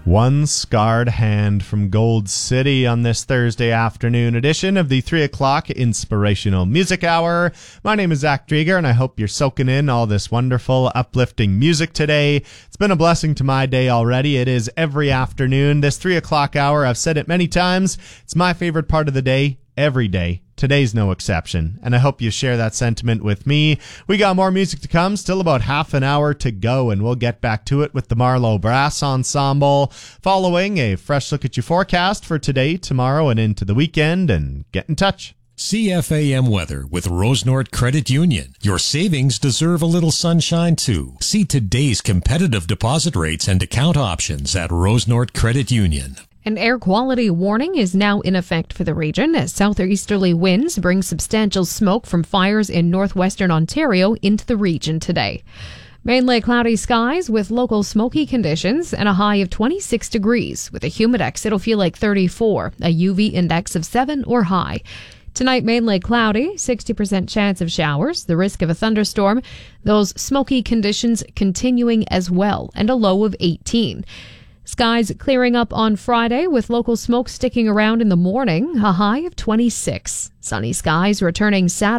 One Scarred Hand from Gold City on this Thursday afternoon edition of the 3 o'clock Inspirational Music Hour. My name is Zach Drieger, and I hope you're soaking in all this wonderful, uplifting music today. It's been a blessing to my day already. It is every afternoon. This 3 o'clock hour, I've said it many times, it's my favorite part of the day, every day. Today's no exception, and I hope you share that sentiment with me. We got more music to come, still about half an hour to go, and we'll get back to it with the Marlowe Brass Ensemble, following a fresh look at your forecast for today, tomorrow, and into the weekend, and get in touch. CFAM weather with Rosenort Credit Union. Your savings deserve a little sunshine too. See today's competitive deposit rates and account options at Rosenort Credit Union. An air quality warning is now in effect for the region as southeasterly winds bring substantial smoke from fires in northwestern Ontario into the region today. Mainly cloudy skies with local smoky conditions and a high of 26 degrees. With a humidex, it'll feel like 34, a UV index of 7 or high. Tonight, mainly cloudy, 60% chance of showers, the risk of a thunderstorm, those smoky conditions continuing as well, and a low of 18. Skies clearing up on Friday with local smoke sticking around in the morning, a high of 26. Sunny skies returning Saturday.